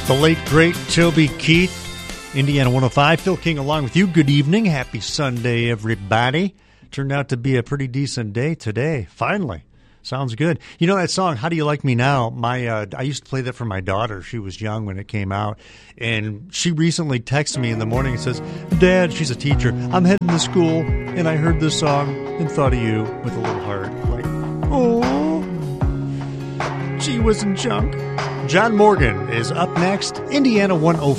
The late, great Toby Keith, Indiana 105. Phil King along with you. Good evening. Happy Sunday, everybody. Turned out to be a pretty decent day today, finally. Sounds good. You know that song, How Do You Like Me Now? I used to play that for my daughter. She was young when it came out. And she recently texted me in the morning and says, Dad, she's a teacher, I'm heading to school, and I heard this song and thought of you with a little heart. Like, oh, gee whiz and junk. John Morgan is up next. Indiana 105.